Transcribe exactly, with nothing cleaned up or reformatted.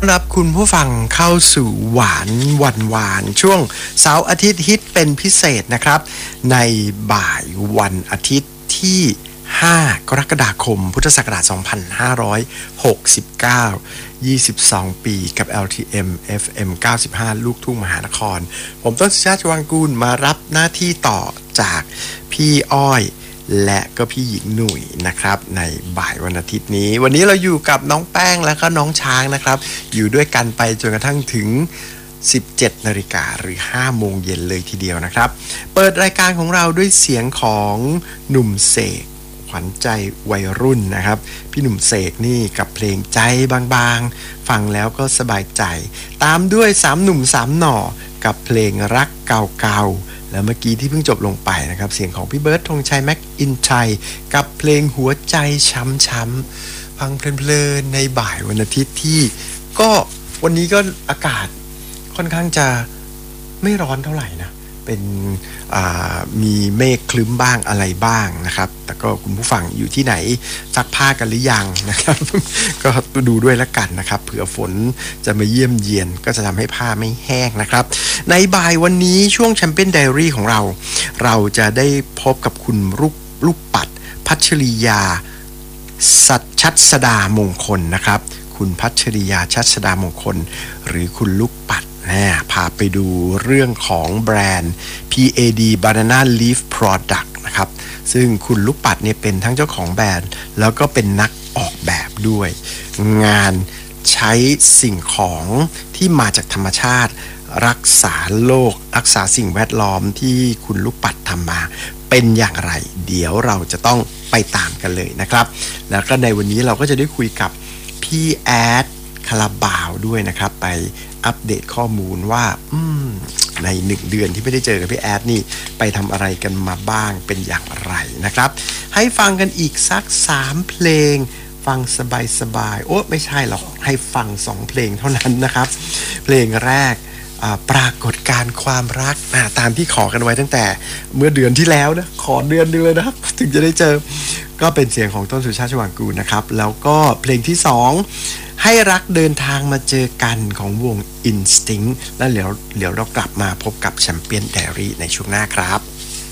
รับคุณผู้ฟังเข้าสู่หวานวันวานช่วงเสาร์อาทิตย์ฮิตเป็นพิเศษนะครับในบ่ายวันอาทิตย์ที่ห้ากรกฎาคมพุทธศักราชสองพันห้าร้อยหกสิบเก้า ยี่สิบสองปีกับ แอล ที เอ็ม เอฟ เอ็ม เก้าสิบห้า ลูกทุ่งมหานครผมต้นสุชาติ ชวังกูลมารับหน้าที่ต่อจากพี่อ้อยและก็พี่หญิงหนุ่ยนะครับในบ่ายวันอาทิตย์นี้วันนี้เราอยู่กับน้องแป้งและก็น้องช้างนะครับอยู่ด้วยกันไปจนกระทั่งถึงสิบเจ็ดนาฬิกาหรือห้าโมงเย็นเลยทีเดียวนะครับเปิดรายการของเราด้วยเสียงของหนุ่มเสกขวัญใจวัยรุ่นนะครับพี่หนุ่มเสกนี่กับเพลงใจบางๆฟังแล้วก็สบายใจตามด้วยสามหนุ่มสามหน่อกับเพลงรักเก่าๆแล้วเมื่อกี้ที่เพิ่งจบลงไปนะครับเสียงของพี่เบิร์ดธงชัยแม็กอินไทยกับเพลงหัวใจช้ำๆฟังเพลินๆในบ่ายวันอาทิตย์ที่ก็วันนี้ก็อากาศค่อนข้างจะไม่ร้อนเท่าไหร่นะเป็นมีเมฆคลึ้มบ้างอะไรบ้างนะครับแต่ก็คุณผู้ฟังอยู่ที่ไหนซักผ้ากันหรือยังนะครับ ก็ดูด้วยละกันนะครับเผื่อฝนจะมาเยี่ยมเยียนก็จะทำให้ผ้าไม่แห้งนะครับในบ่ายวันนี้ช่วงแชมเปี้ยนไดอารี่ของเราเราจะได้พบกับคุณลูกลูกปัดพัชริยาสัจชัสดามงคลนะครับคุณพัชริยาชัสดามงคลหรือคุณลูกปัดนะพาไปดูเรื่องของแบรนด์ พี เอ ดี Banana Leaf Product นะครับซึ่งคุณลูกปัดเนี่ยเป็นทั้งเจ้าของแบรนด์แล้วก็เป็นนักออกแบบด้วยงานใช้สิ่งของที่มาจากธรรมชาติรักษาโลกรักษาสิ่งแวดล้อมที่คุณลูกปัดทำมาเป็นอย่างไรเดี๋ยวเราจะต้องไปตามกันเลยนะครับแล้วก็ในวันนี้เราก็จะได้คุยกับพี่แอดคาราบาวด้วยนะครับไปอัปเดตข้อมูลว่าในหนึ่งเดือนที่ไม่ได้เจอกับพี่แอดนี่ไปทำอะไรกันมาบ้างเป็นอย่างไรนะครับให้ฟังกันอีกสักสามเพลงฟังสบายๆโอ้ไม่ใช่หรอกให้ฟังสองเพลงเท่านั้นนะครับเพลงแรกปรากฏการณ์ความรักตามที่ขอกันไว้ตั้งแต่เมื่อเดือนที่แล้วนะขอเดือนนึงเลยนะครับถึงจะได้เจอก็เป็นเสียงของต้นสุชาติ ชวางกูลนะครับแล้วก็เพลงที่สองให้รักเดินทางมาเจอกันของวง Instinct แล้วเดี๋ยวเดี๋ยวเรากลับมาพบกับแชมเปี้ยนไดอารี่ในช่วงหน้าครับ